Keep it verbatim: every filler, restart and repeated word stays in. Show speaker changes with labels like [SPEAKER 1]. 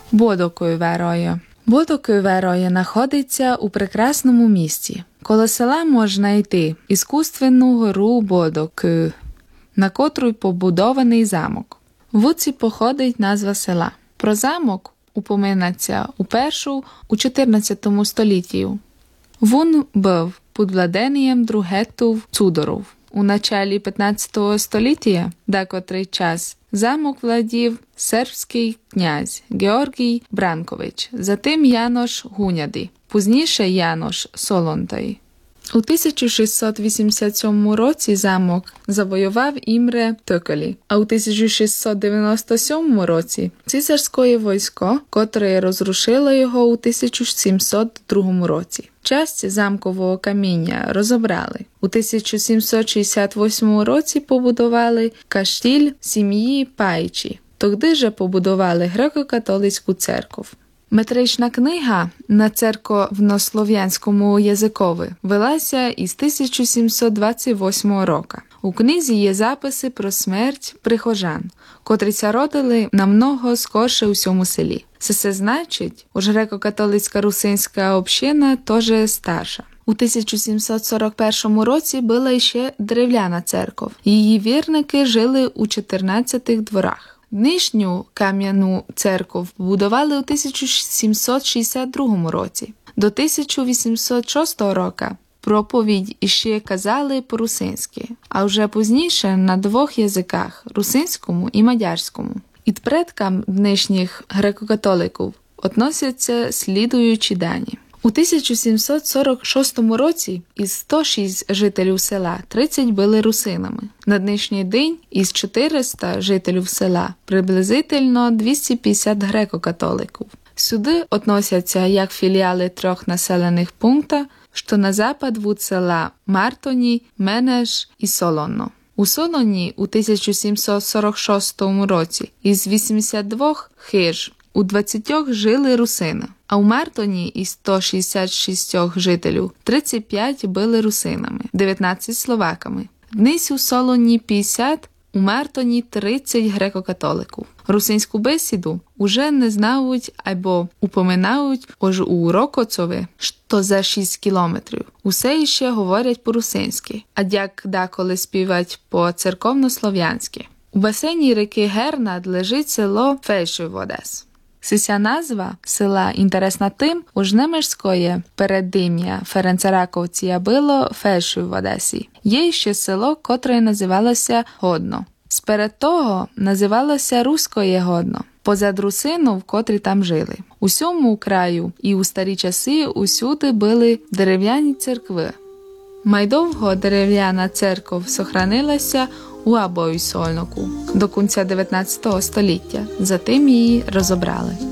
[SPEAKER 1] Бодокойвероє. Бодокойвероє знаходиться у прекрасному місті. Коло села можна йти іскусственну гору Бодокой, на котру побудований замок. Вуці походить назва села. Про замок упоминається упершу у чотирнадцятому столітті. Він був під владенням Другетів Цудоров. У началі п'ятнадцятого століття, декотрий час, замок владів сербський князь Георгій Бранкович, затим Янош Гуняди, пізніше Янош Солонтай. У тисяча шістсот вісімдесят сьомому році замок завоював Імре Токолі, а у тисяча шістсот дев'яносто сьомому році цісарське військо, котре розрушило його у тисяча сімсот другому році. Часть замкового каміння розібрали. У тисяча сімсот шістдесят восьмому році побудували каштіль сім'ї Пайчі. Тоді же побудували греко-католицьку церкву. Метрична книга на церковнослов'янському язикові велася із тисяча сімсот двадцять восьмого року. У книзі є записи про смерть прихожан, котрі ся родили намного скорше у всьому селі. Це все значить, уж греко-католицька русинська община теж старша. У тисяча сімсот сорок першому році була ще дерев'яна церква. Її вірники жили у чотирнадцятих дворах. Нижню кам'яну церкву будували у тисяча сімсот шістдесят другому році. До тисяча вісімсот шостого року проповідь іще казали по-русинськи, а вже пізніше на двох язиках – русинському і мадярському. І до предкам нинішніх греко-католиків относяться слідуючі дані. У тисяча сімсот сорок шостому році із ста шести жителів села тридцять були русинами. На нинішній день із чотириста жителів села приблизительно двісті п'ятдесят греко-католиків. Сюди относяться як філіали трьох населених пунктів, що на запад від села Мартоні, Менеш і Солоно. У Солоні у тисяча сімсот сорок шостому році із вісімдесят двох хиж у двадцятьох жили русини, а у Мартоні із ста шістдесяти шести жителів тридцять п'ять були русинами, дев'ятнадцять словаками. Днесь у Солоні п'ятдесят, у Мартоні тридцять греко-католиків. Русинську бесіду уже не знають або упоминають аж у Рокоцові, що за шість кілометрів. Усе іще говорять по-русинськи, а як деколи співають по-церковнослов'янськи. У басейні ріки Гернад лежить село Фельшуй-Водес. Ця назва села інтересна тим, уж немирське передим'я Ференцераковція було Фельшуй-Водесі. Є ще село, котре називалося Годно. Сперед того називалося Руське Годно, позад русину, в котрі там жили. У сьому краю і у старі часи усюди були дерев'яні церкви. Майдовго дерев'яна церква сохранилася у Абой-Сольноку до кінця дев'ятнадцятого століття, затим її розібрали.